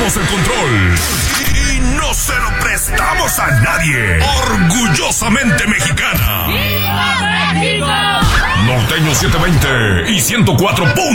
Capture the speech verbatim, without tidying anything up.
tomamos el control y no se lo prestamos a nadie. Orgullosamente mexicana. ¡Viva México! Norteño setecientos veinte y ciento cuatro punto